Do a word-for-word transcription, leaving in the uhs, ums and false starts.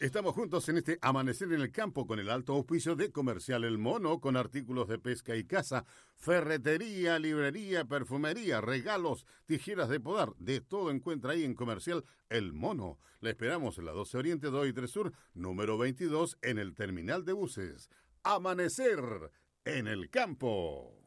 Estamos juntos en este Amanecer en el Campo con el alto auspicio de Comercial El Mono, con artículos de pesca y caza, ferretería, librería, perfumería, regalos, tijeras de podar, de todo encuentra ahí en Comercial El Mono. La esperamos en la doce Oriente, dos y tres Sur, número veintidós, en el terminal de buses. Amanecer en el Campo.